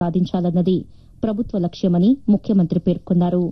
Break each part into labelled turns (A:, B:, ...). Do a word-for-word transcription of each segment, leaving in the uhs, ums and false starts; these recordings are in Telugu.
A: సాధించాలన్నది ప్రభుత్వ లక్ష్యమని ముఖ్యమంత్రి పేర్కొన్నారు.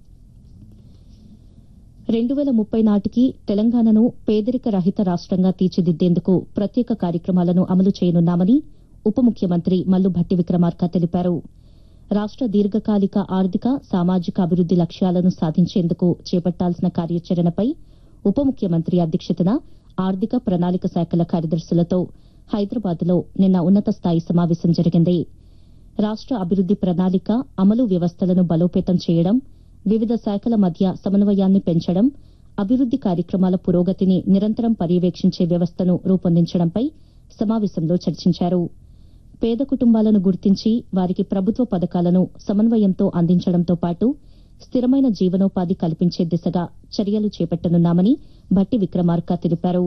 A: రెండు వేల ముప్పై నాటికి తెలంగాణను పేదరిక రహిత రాష్టంగా తీర్చిదిద్దేందుకు ప్రత్యేక కార్యక్రమాలను అమలు చేయనున్నామని ఉప ముఖ్యమంత్రి మల్లు భట్టి విక్రమార్క తెలిపారు. రాష్ట దీర్ఘకాలిక ఆర్థిక సామాజిక అభివృద్ది లక్ష్యాలను సాధించేందుకు చేపట్టాల్సిన కార్యాచరణపై ఉప ముఖ్యమంత్రి అధ్యక్షతన ఆర్థిక ప్రణాళిక శాఖల కార్యదర్శులతో హైదరాబాద్లో నిన్న ఉన్నత స్థాయి సమావేశం జరిగింది. రాష్ట అభివృద్ది ప్రణాళిక అమలు వ్యవస్థలను బలోపేతం చేయడం, వివిధ శాఖల మధ్య సమన్వయాన్ని పెంచడం, అభివృద్ది కార్యక్రమాల పురోగతిని నిరంతరం పర్యవేక్షించే వ్యవస్థను రూపొందించడంపై సమావేశంలో చర్చించారు. పేద కుటుంబాలను గుర్తించి వారికి ప్రభుత్వ పథకాలను సమన్వయంతో అందించడంతో పాటు స్థిరమైన జీవనోపాధి కల్పించే దిశగా చర్యలు చేపట్టనున్నామని భట్టి విక్రమార్క తెలిపారు.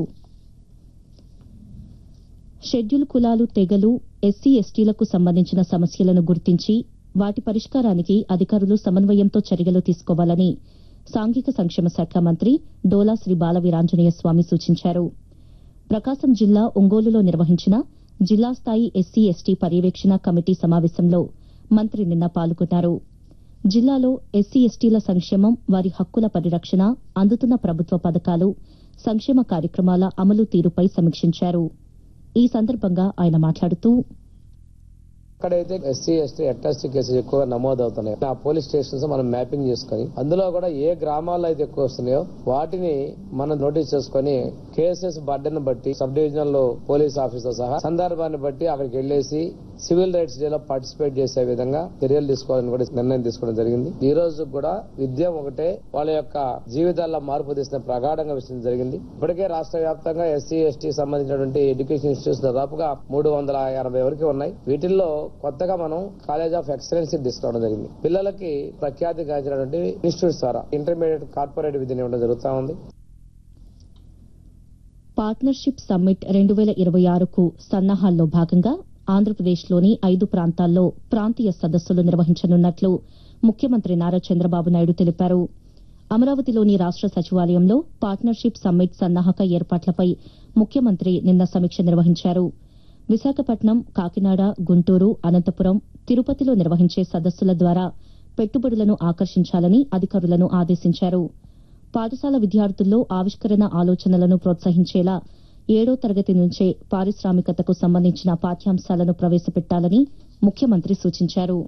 A: షెడ్యూల్ కులాలు, తెగలు, ఎస్సీ ఎస్టీలకు సంబంధించిన సమస్యలను గుర్తించి వాటి పరిష్కారానికి అధికారులు సమన్వయంతో చర్యలు తీసుకోవాలని సాంఘిక సంక్షేమ శాఖ మంత్రి డోలా శ్రీ బాల వీరాంజనేయ స్వామి సూచించారు. ప్రకాశం జిల్లా ఒంగోలులో నిర్వహించిన జిల్లా స్థాయి ఎస్సీ ఎస్టీ పర్యవేక్షణ కమిటీ సమావేశంలో మంత్రి నిన్న పాల్గొన్నారు. జిల్లాలో ఎస్సీ ఎస్టీల సంక్షేమం, వారి హక్కుల పరిరక్షణ, అందుతున్న ప్రభుత్వ పథకాలు, సంక్షేమ కార్యక్రమాల అమలు తీరుపై సమీక్షించారు. ఈ సందర్భంగా ఆయన మాట్లాడుతూ
B: ఎక్కడైతే ఎస్సీ ఎస్టీ ఎట్టాస్టీ కేసులు ఎక్కువ నమోదవుతున్నాయో ఆ పోలీస్ స్టేషన్స్ మనం మ్యాపింగ్ చేసుకుని అందులో కూడా ఏ గ్రామాల్లో అయితే ఎక్కువ వస్తున్నాయో వాటిని మనం నోటీస్ చేసుకుని కేసెస్ బర్డెన్ బట్టి సబ్ డివిజనల్ లో పోలీస్ ఆఫీసర్ సహా సందర్భాన్ని బట్టి అక్కడికి వెళ్లేసి సివిల్ రైట్స్ డేలో పార్టిసిపేట్ చేసే విధంగా చర్యలు తీసుకోవాలని కూడా నిర్ణయం తీసుకోవడం జరిగింది. ఈ రోజు కూడా విద్య ఒకటే వాళ్ళ యొక్క జీవితాల్లో మార్పు తీసిన ప్రగాఢంగా విషయం జరిగింది. ఇప్పటికే రాష్ట్ర వ్యాప్తంగా ఎస్సీ ఎస్టీ సంబంధించినటువంటి ఎడ్యుకేషన్ ఇన్స్టిట్యూట్స్ దాదాపుగా మూడు వందల ఎనభై వరకు ఉన్నాయి. వీటిల్లో కొత్తగా మనం కాలేజ్ ఆఫ్ ఎక్సలెన్స్ తీసుకోవడం జరిగింది. పిల్లలకి ప్రఖ్యాతి గాంచినటువంటి ఇన్స్టిట్యూట్స్ ద్వారా ఇంటర్మీడియట్ కార్పొరేట్ విద్యను ఇవ్వడం జరుగుతూ ఉంది.
A: పార్ట్నర్షిప్ సమ్మిట్ రెండు వేల ఇరవై ఆరుకు సన్నాహాల్లో భాగంగా ఆంధ్రప్రదేశ్లోని ఐదు ప్రాంతాల్లో ప్రాంతీయ సదస్సులు నిర్వహించనున్నట్లు ముఖ్యమంత్రి నారా చంద్రబాబు నాయుడు తెలిపారు. అమరావతిలోని రాష్ట సచివాలయంలో పార్ట్నర్షిప్ సమ్మిట్ సన్నాహక ఏర్పాట్లపై ముఖ్యమంత్రి నిన్న సమీక్ష నిర్వహించారు. విశాఖపట్నం, కాకినాడ, గుంటూరు, అనంతపురం, తిరుపతిలో నిర్వహించే సదస్సుల ద్వారా పెట్టుబడులను ఆకర్షించాలని అధికారులను ఆదేశించారు. పాఠశాల విద్యార్థుల్లో ఆవిష్కరణ ఆలోచనలను ప్రోత్సహించేలా ఏడో తరగతి నుంచే పారిశ్రామికతకు సంబంధించిన పాఠ్యాంశాలను ప్రవేశపెట్టాలని ముఖ్యమంత్రి సూచించారు.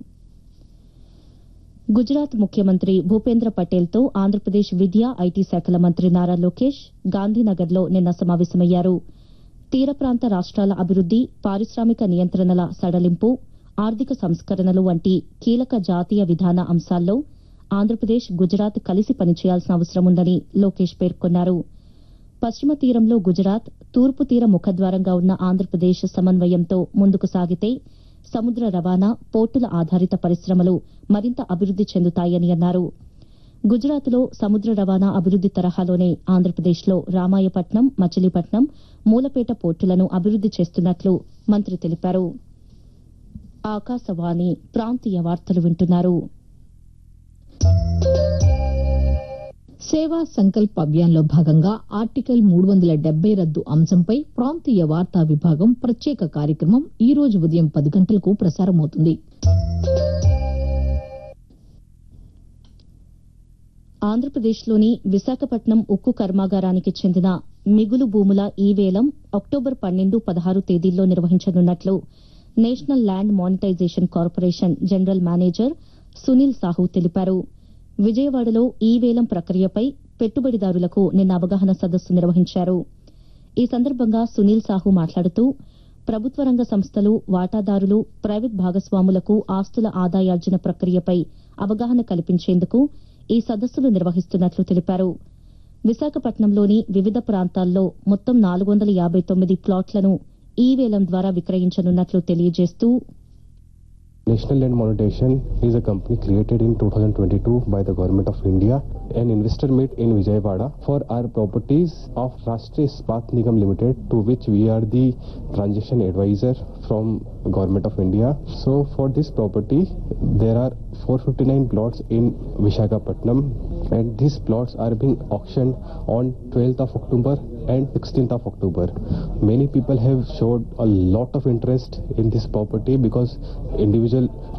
A: గుజరాత్ ముఖ్యమంత్రి భూపేంద్ర పటేల్తో ఆంధ్రప్రదేశ్ విద్యా, ఐటీ శాఖల మంత్రి నారా లోకేష్ గాంధీనగర్లో నిన్న సమావేశమయ్యారు. తీర ప్రాంత రాష్ట్రాల అభివృద్ది, పారిశ్రామిక నియంత్రణల సడలింపు, ఆర్థిక సంస్కరణలు వంటి కీలక జాతీయ విధాన అంశాల్లో ఆంధ్రప్రదేశ్, గుజరాత్ కలిసి పనిచేయాల్సిన అవసరముందని లోకేష్ పేర్కొన్నారు. పశ్చిమ తీరంలో గుజరాత్, తూర్పు తీర ముఖద్వారంగా ఉన్న ఆంధ్రప్రదేశ్ సమన్వయంతో ముందుకు సాగితే సముద్ర రవాణా, పోర్టుల ఆధారిత పరిశ్రమలు మరింత అభివృద్ది చెందుతాయని అన్నారు. గుజరాత్లో సముద్ర రవాణా అభివృద్ది తరహాలోనే ఆంధ్రప్రదేశ్లో రామాయపట్నం, మచిలీపట్నం, మూలపేట పోర్టులను అభివృద్ది చేస్తున్నట్లు మంత్రి తెలిపారు. ఆకాశవాణి ప్రాంతీయ వార్తలు వింటున్నారు.
C: సేవా సంకల్ప్ అభియాన్లో భాగంగా ఆర్టికల్ మూడు వందల డెబ్బై రద్దు అంశంపై ప్రాంతీయ వార్తా విభాగం ప్రత్యేక కార్యక్రమం ఈ రోజు ఉదయం పది గంటలకు ప్రసారమవుతుంది.
A: ఆంధ్రప్రదేశ్లోని విశాఖపట్నం ఉక్కు కర్మాగారానికి చెందిన మిగులు భూముల ఈ వేలం అక్టోబర్ పన్నెండు పదహారు తేదీల్లో నిర్వహించనున్నట్లు national land monetisation corporation general manager Sunil Sahu తెలిపారు. విజయవాడలో ఈ వేలం ప్రక్రియపై పెట్టుబడిదారులకు నిన్న అవగాహన సదస్సు నిర్వహించారు. ఈ సందర్భంగా సునీల్ సాహు మాట్లాడుతూ ప్రభుత్వ రంగ సంస్థలు, వాటాదారులు, ప్రైవేట్ భాగస్వాములకు ఆస్తుల ఆదాయార్జన ప్రక్రియపై అవగాహన కల్పించేందుకు ఈ సదస్సులు నిర్వహిస్తున్నట్లు తెలిపారు. విశాఖపట్నంలోని వివిధ ప్రాంతాల్లో మొత్తం నాలుగు వందల యాబై తొమ్మిది ప్లాట్లను ఈ వేలం ద్వారా విక్రయించనున్నట్లు తెలియజేస్తూ
D: National Land Monetization is a company created in two thousand twenty-two by the Government of India. An investor meet in Vijayawada for our properties of Rashtriya Ispat Nigam Limited, to which we are the transaction advisor from Government of India. So for this property, there are four hundred fifty-nine plots in Visakhapatnam, and these plots are being auctioned on twelfth of October and sixteenth of October. Many people have showed a lot of interest in this property because individual